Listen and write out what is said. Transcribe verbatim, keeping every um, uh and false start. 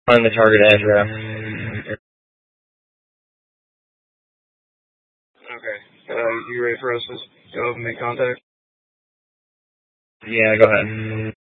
Find the target address. Okay. Uh, you ready for us to go and make contact? Yeah, go ahead.